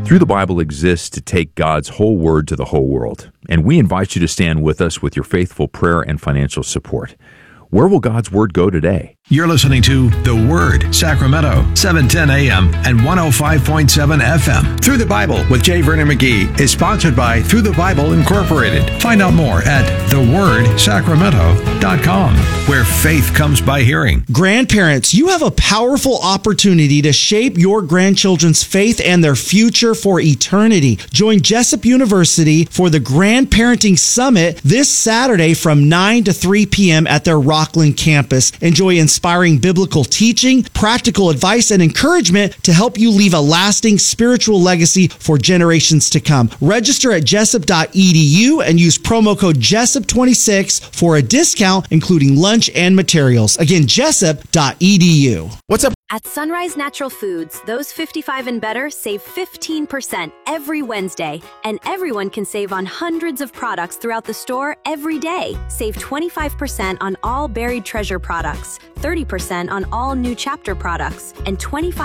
Through the Bible exists to take God's whole word to the whole world, and we invite you to stand with us with your faithful prayer and financial support. Where will God's word go today? You're listening to The Word, Sacramento, 710 AM and 105.7 FM. Through the Bible with J. Vernon McGee is sponsored by Through the Bible Incorporated. Find out more at thewordsacramento.com, where faith comes by hearing. Grandparents, you have a powerful opportunity to shape your grandchildren's faith and their future for eternity. Join Jessup University for the Grandparenting Summit this Saturday from 9 to 3 p.m. at their Rockland campus. Enjoy inspiring biblical teaching, practical advice, and encouragement to help you leave a lasting spiritual legacy for generations to come. Register at jessup.edu and use promo code Jessup26 for a discount, including lunch and materials. Again, jessup.edu. What's up? At Sunrise Natural Foods, those 55 and better save 15% every Wednesday, and everyone can save on hundreds of products throughout the store every day. Save 25% on all Buried Treasure products, 30% on all New Chapter products, and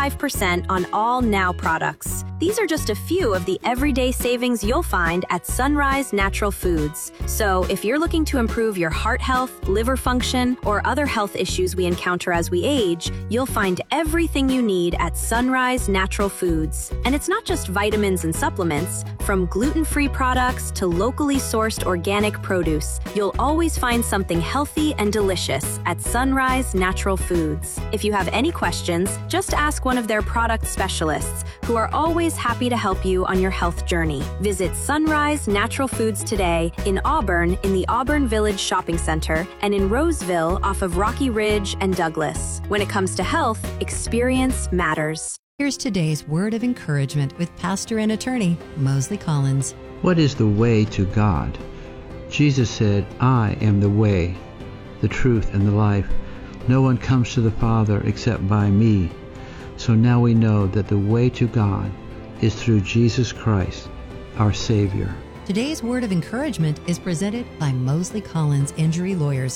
25% on all Now products. These are just a few of the everyday savings you'll find at Sunrise Natural Foods. So if you're looking to improve your heart health, liver function, or other health issues we encounter as we age, you'll find everything you need at Sunrise Natural Foods. And it's not just vitamins and supplements. From gluten-free products to locally sourced organic produce, you'll always find something healthy and delicious at Sunrise Natural Foods. If you have any questions, just ask one of their product specialists, who are always happy to help you on your health journey. Visit Sunrise Natural Foods today in Auburn in the Auburn Village Shopping Center and in Roseville off of Rocky Ridge and Douglas. When it comes to health, experience matters. Here's today's word of encouragement with pastor and attorney Mosley Collins. What is the way to God? Jesus said, I am the way, the truth, and the life. No one comes to the Father except by me. So now we know that the way to God is through Jesus Christ, our Savior. Today's word of encouragement is presented by Mosley Collins Injury Lawyers,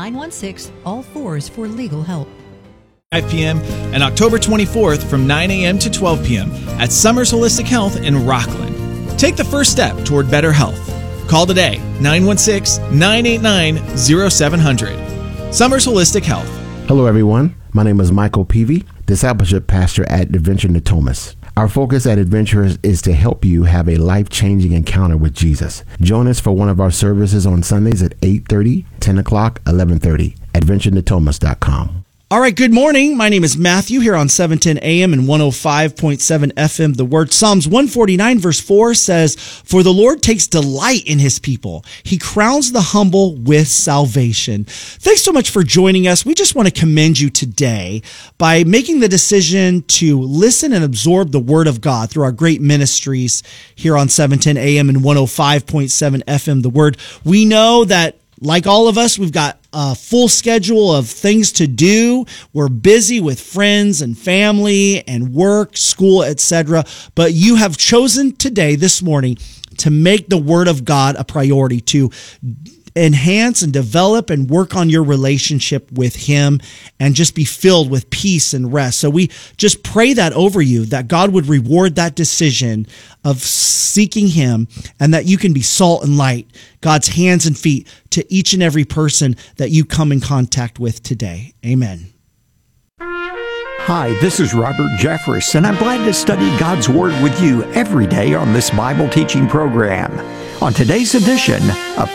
916-ALL-4s for legal help. 5 p.m. and October 24th from 9 a.m. to 12 p.m. at Summers Holistic Health in Rockland. Take the first step toward better health. Call today, 916-989-0700. Summers Holistic Health. Hello, everyone. My name is Michael Peavy, Discipleship Pastor at Adventure Natomas. Our focus at Adventurers is to help you have a life-changing encounter with Jesus. Join us for one of our services on Sundays at 8:30, 10 o'clock, 11:30. AdventureNatomas.com. All right, good morning. My name is Matthew here on 710 AM and 105.7 FM. The Word, Psalms 149 verse 4 says, "For the Lord takes delight in his people. He crowns the humble with salvation." Thanks so much for joining us. We just want to commend you today by making the decision to listen and absorb the Word of God through our great ministries here on 710 AM and 105.7 FM. The Word. We know that, like all of us, we've got a full schedule of things to do. We're busy with friends and family and work, school, etc. But you have chosen today, this morning, to make the Word of God a priority, to enhance and develop and work on your relationship with him and just be filled with peace and rest. So we just pray that over you, that God would reward that decision of seeking him and that you can be salt and light, God's hands and feet to each and every person that you come in contact with today. Amen. Hi, this is Robert Jeffress, and I'm glad to study God's Word with you every day on this Bible teaching program. On today's edition, a